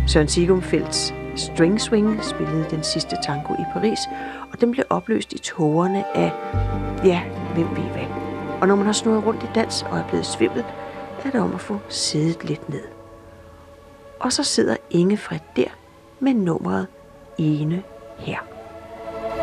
Søren Sigumfeldts String Swing spillede den sidste tango i Paris, og den blev opløst i tågerne af, ja, hvem ved hvad. Og når man har snurret rundt i dans og er blevet svimmel, er det om at få siddet lidt ned. Og så sidder Ingefred der med nummeret Ene her.